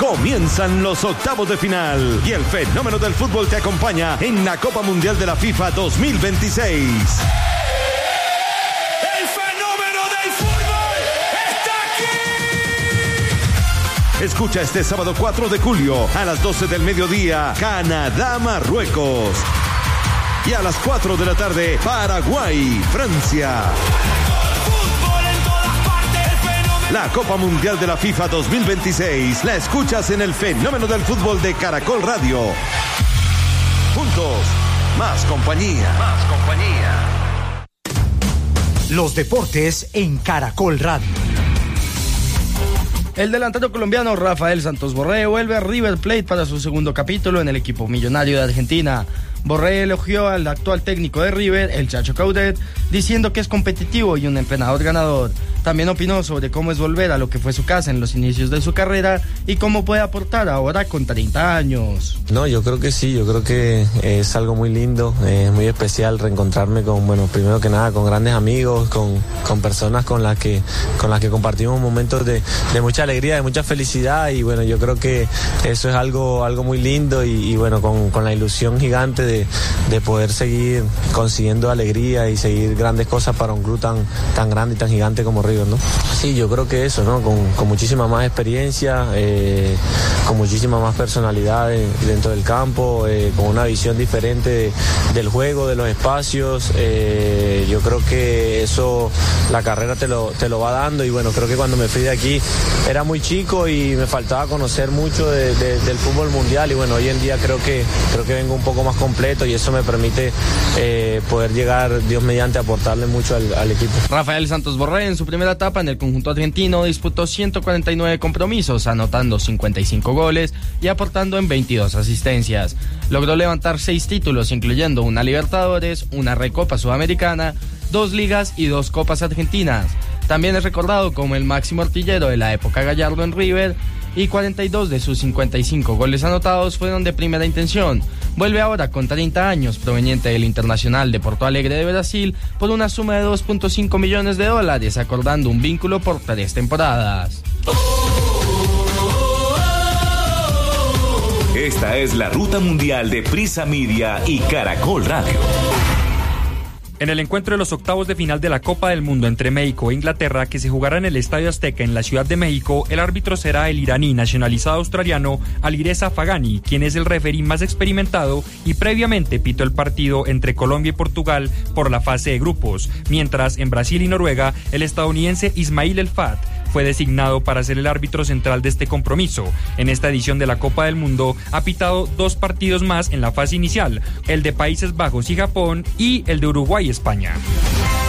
Comienzan los octavos de final y el fenómeno del fútbol te acompaña en la Copa Mundial de la FIFA 2026. Escucha este sábado 4 de julio a las 12 del mediodía, Canadá-Marruecos. Y a las 4 de la tarde, Paraguay-Francia. La Copa Mundial de la FIFA 2026 la escuchas en el fenómeno del fútbol de Caracol Radio. Juntos, más compañía. Más compañía. Los deportes en Caracol Radio. El delantero colombiano Rafael Santos Borré vuelve a River Plate para su segundo capítulo en el equipo millonario de Argentina. Borré elogió al actual técnico de River, el Chacho Coudet, diciendo que es competitivo y un entrenador ganador. También opinó sobre cómo es volver a lo que fue su casa en los inicios de su carrera y cómo puede aportar ahora con 30 años. No, yo creo que sí, yo creo que es algo muy lindo, es muy especial reencontrarme con, bueno, primero que nada con grandes amigos, con personas con las que compartimos momentos de mucha alegría, de mucha felicidad, y bueno, yo creo que eso es algo muy lindo y bueno, con la ilusión gigante de poder seguir consiguiendo alegría y seguir grandes cosas para un club tan grande y tan gigante como River, ¿no? Sí, yo creo que eso, ¿no? Con muchísima más experiencia, con muchísima más personalidad dentro del campo, con una visión diferente del juego, de los espacios. Yo creo que eso la carrera te lo va dando, y bueno, creo que cuando me fui de aquí era muy chico y me faltaba conocer mucho del fútbol mundial, y bueno, hoy en día creo que vengo un poco más completo, y eso me permite poder llegar, Dios mediante, a aportarle mucho al equipo. Rafael Santos Borré en su primera etapa en el conjunto argentino disputó 149 compromisos, anotando 55 goles y aportando en 22 asistencias. Logró levantar 6 títulos, incluyendo una Libertadores, una Recopa Sudamericana, 2 ligas y 2 Copas Argentinas. También es recordado como el máximo artillero de la época Gallardo en River, y 42 de sus 55 goles anotados fueron de primera intención. Vuelve ahora con 30 años, proveniente del Internacional de Porto Alegre de Brasil, por una suma de $2.5 millones, acordando un vínculo por 3 temporadas. Esta es la ruta mundial de Prisa Media y Caracol Radio. En el encuentro de los octavos de final de la Copa del Mundo entre México e Inglaterra, que se jugará en el Estadio Azteca en la Ciudad de México, el árbitro será el iraní nacionalizado australiano Alireza Fagani, quien es el referí más experimentado y previamente pitó el partido entre Colombia y Portugal por la fase de grupos, mientras en Brasil y Noruega el estadounidense Ismail El Fat fue designado para ser el árbitro central de este compromiso. En esta edición de la Copa del Mundo ha pitado 2 partidos más en la fase inicial, el de Países Bajos y Japón y el de Uruguay y España.